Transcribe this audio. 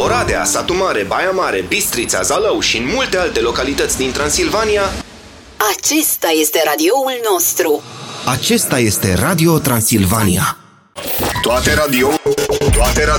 Oradea, Satu Mare, Baia Mare, Bistrița, Zalău și în multe alte localități din Transilvania. Acesta este radioul nostru. Acesta este Radio Transilvania. Toate radio